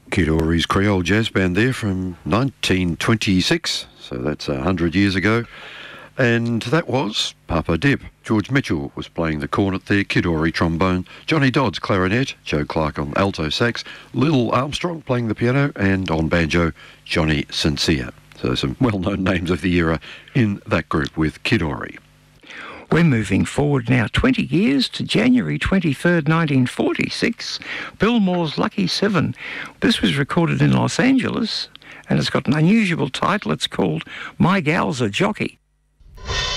Kid Ory's Creole Jazz Band there from 1926, so that's 100 years ago. And that was Papa Dip. George Mitchell was playing the cornet there, Kid Ory trombone, Johnny Dodds clarinet, Joe Clark on alto sax, Lil Armstrong playing the piano, and on banjo, Johnny Sincere. So some well-known names of the era in that group with Kid Ory. We're moving forward now 20 years to January 23rd, 1946, Bill Moore's Lucky 7. This was recorded in Los Angeles, and it's got an unusual title. It's called My Gal's a Jockey.